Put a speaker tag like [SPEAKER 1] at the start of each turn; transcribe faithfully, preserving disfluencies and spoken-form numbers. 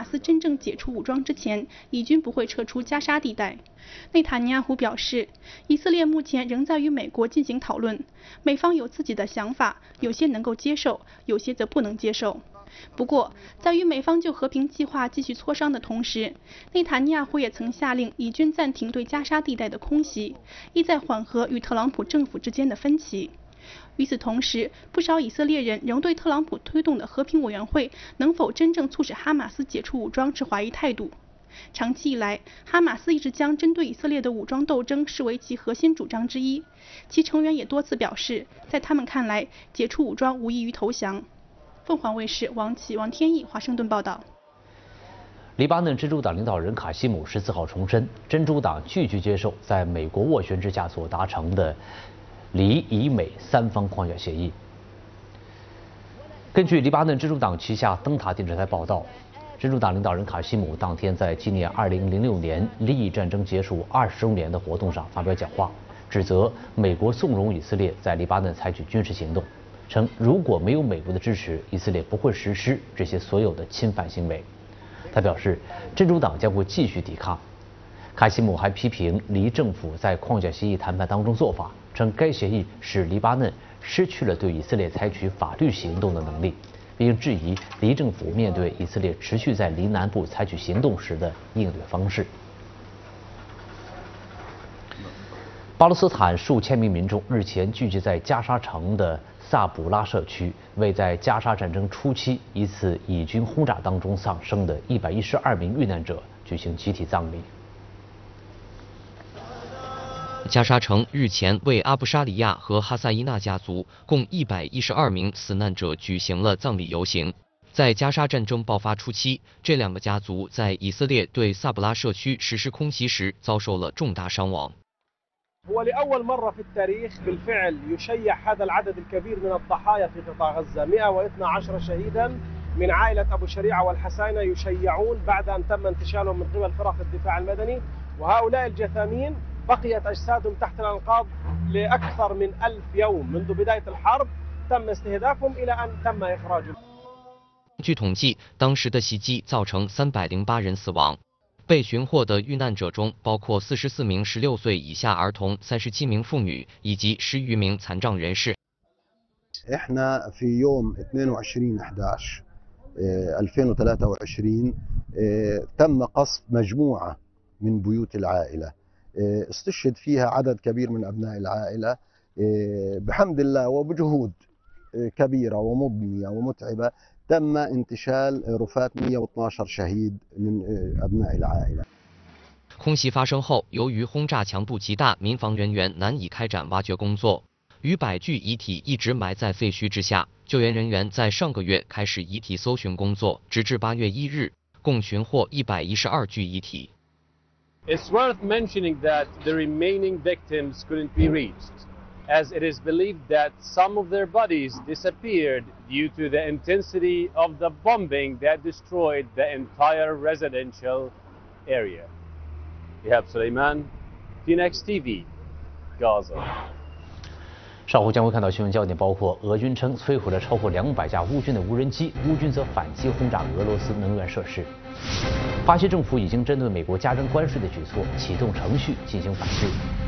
[SPEAKER 1] 马斯真正解除武装之前，以军不会撤出加沙地带。内塔尼亚胡表示，以色列目前仍在与美国进行讨论，美方有自己的想法，有些能够接受，有些则不能接受。不过，在与美方就和平计划继续磋商的同时，内塔尼亚胡也曾下令以军暂停对加沙地带的空袭，意在缓和与特朗普政府之间的分歧。与此同时，不少以色列人仍对特朗普推动的和平委员会能否真正促使哈马斯解除武装持怀疑态度。长期以来，哈马斯一直将针对以色列的武装斗争视为其核心主张之一，其成员也多次表示，在他们看来，解除武装无异于投降。凤凰卫视王启、王天意华盛顿报道。
[SPEAKER 2] 黎巴嫩真主党领导人卡西姆十四号重申，真主党拒绝接受在美国斡旋之下所达成的黎以美三方框架协议。根据黎巴嫩真主党旗下灯塔电视台报道，真主党领导人卡西姆当天在纪念二零零六年黎以战争结束二十周年的活动上发表讲话，指责美国纵容以色列在黎巴嫩采取军事行动，称如果没有美国的支持，以色列不会实施这些所有的侵犯行为。他表示，真主党将会继续抵抗。卡西姆还批评黎政府在框架协议谈判当中做法，称该协议使黎巴嫩失去了对以色列采取法律行动的能力，并质疑黎政府面对以色列持续在黎南部采取行动时的应对方式。巴勒斯坦数千名民众日前聚集在加沙城的萨卜拉社区，为在加沙战争初期一次以军轰炸当中丧生的一百一十二名遇难者举行集体葬礼。
[SPEAKER 3] 加沙城日前为阿布沙里亚和哈萨伊纳家族共一百一十二名死难者举行了葬礼游行。在加沙战争爆发初期，这两个家族在以色列对萨卜拉社区实施空袭时遭受了重大伤亡。
[SPEAKER 4] ولأول مرة في التاريخ بالفعل يشيع هذا العدد الكبير من الضحايا في قطاع غزة مئة واثني عشر شهيدا من عائلة أبو شريعة والحساينة يشيعون بعد أن تم انتشالهم من قبل فرق الدفاع المدني، وهؤلاء الجثامين بقيت أجسادهم تحت الأنقاض لأكثر من ألف يوم منذ بداية الحرب تم استهدافهم إلى أن تم إخراجهم.
[SPEAKER 3] 据统计，当时的袭击造成三百零八人死亡。被寻获的遇难者中包括四十四名十六岁以下儿童、三十七名妇女以及十余名残障人士。
[SPEAKER 5] احنا في يوم اثنين وعشرين أحد عشر ألفين وثلاثة وعشرين تم قصف مجموعة من بيوت العائلة استشهد فيها عدد كبير من أبناء العائلة بحمد الله وبجهود كبيرة ومضنية ومتعبة تم انتشال رفات مئة واثني عشر شهيد من أبناء العائلة。
[SPEAKER 3] 空袭发生后，由于轰炸强度极大，民防人员难以开展挖掘工作，逾百具遗体一直埋在废墟之下。救援人员在上个月开始遗体搜寻工作，直至八月一日，共寻获一百一十二具遗体。
[SPEAKER 6] It's worth mentioning that the remaining victims couldn't be reached, as it is believed that some of their bodies disappeared due to the intensity of the bombing that destroyed the entire residential area. Ihab Suleiman, Phoenix T V, Gaza.
[SPEAKER 2] 稍后将会看到新闻焦点包括：俄军称摧毁了超过两百架乌军的无人机，乌军则反击轰炸俄罗斯能源设施。巴西政府已经针对美国加征关税的举措启动程序进行反制。